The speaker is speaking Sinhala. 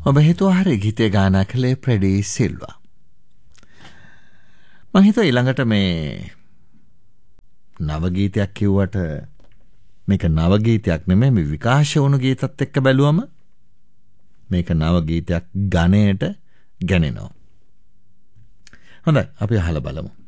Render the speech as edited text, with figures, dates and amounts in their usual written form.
ඔබ හිතුවා හරි ගීතය ගායනා කළේ ප්‍රෙඩී සිල්වා. මම හිතුවා ඊළඟට මේ නව ගීතයක් කිව්වට මේක නව ගීතයක් නෙමෙයි, මේ විකාශය වුණු ගීතත් එක්ක බැලුවම මේක නව ගීතයක් ගණයට ගැනෙනවා. හොඳයි අපි අහලා බලමු.